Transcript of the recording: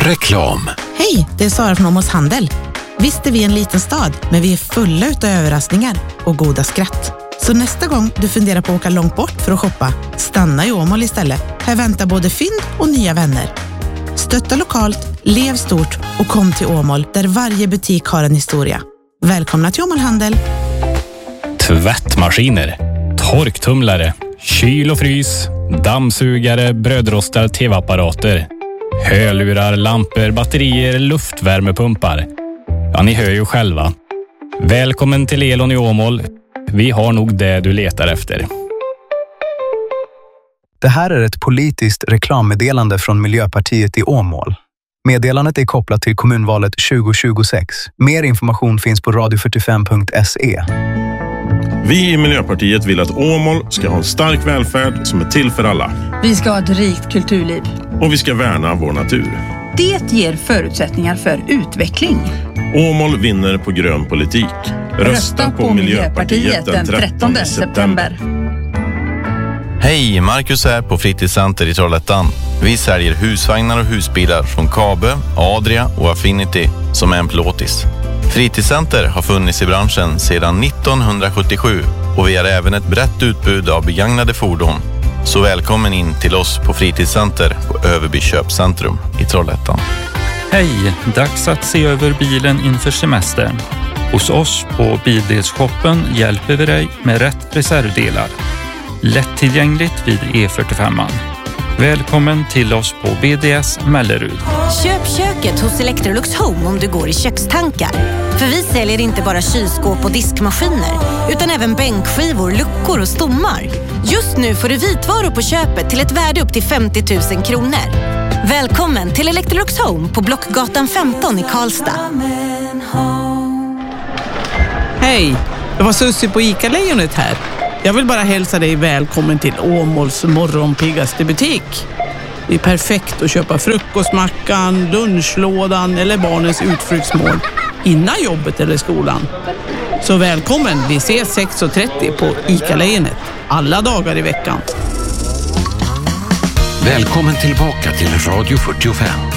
Reklam. Hej, det är Sara från Åmåls Handel. Visst är vi en liten stad, men vi är fulla utav överraskningar och goda skratt. Så nästa gång du funderar på att åka långt bort för att shoppa, stanna i Åmål istället. Här väntar både fynd och nya vänner. Stötta lokalt, lev stort och kom till Åmål där varje butik har en historia. Välkomna till Åmål Handel. Tvättmaskiner, torktumlare, kyl och frys, dammsugare, brödrostar, tv-apparater, hörlurar, lampor, batterier, luftvärmepumpar. Ja, ni hör ju själva. Välkommen till Elon i Åmål. Vi har nog det du letar efter. Det här är ett politiskt reklammeddelande från Miljöpartiet i Åmål. Meddelandet är kopplat till kommunvalet 2026. Mer information finns på radio45.se. Vi i Miljöpartiet vill att Åmål ska ha en stark välfärd som är till för alla. Vi ska ha ett rikt kulturliv. Och vi ska värna vår natur. Det ger förutsättningar för utveckling. Åmål vinner på grön politik. Rösta på Miljöpartiet den 13 september. Hej, Marcus här på Fritidscenter i Trollhättan. Vi säljer husvagnar och husbilar från Kabe, Adria och Affinity som är en plåtis. Fritidscenter har funnits i branschen sedan 1977 och vi har även ett brett utbud av begagnade fordon. Så välkommen in till oss på Fritidscenter på Överby köpcentrum i Trollhättan. Hej, dags att se över bilen inför semestern. Hos oss på Bildelshoppen hjälper vi dig med rätt reservdelar. Lättillgängligt vid E45an. Välkommen till oss på BDS Mellerud. Köp köket hos Electrolux Home om du går i kökstankar. För vi säljer inte bara kylskåp och diskmaskiner utan även bänkskivor, luckor och stommar. Just nu får du vitvaror på köpet till ett värde upp till 50 000 kronor. Välkommen till Electrolux Home på Blockgatan 15 i Karlstad. Hej, det var Sussi på ICA-lejonet här. Jag vill bara hälsa dig välkommen till Åmåls morgonpiggaste butik. Det är perfekt att köpa frukostmackan, lunchlådan eller barnens utflyktsmål innan jobbet eller skolan. Så välkommen, vi ses 6.30 på ICA-lejonet alla dagar i veckan. Välkommen tillbaka till Radio 45.